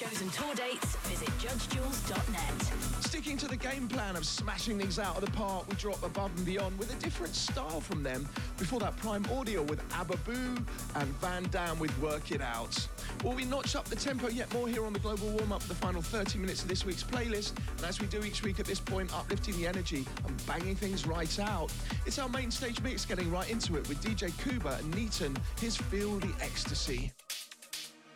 shows and tour dates, visit judgejules.net. Sticking to the game plan of smashing things out of the park, we drop Above and Beyond with a different style from them. Before that, Prime Audio with Ababoo and Van Dam with Work It Out. Well, we notch up the tempo yet more here on the Global Warm-Up for the final 30 minutes of this week's playlist. And as we do each week at this point, uplifting the energy and banging things right out. It's our main stage mix, getting right into it with DJ Kuba and Neaton, his Feel the Ecstasy.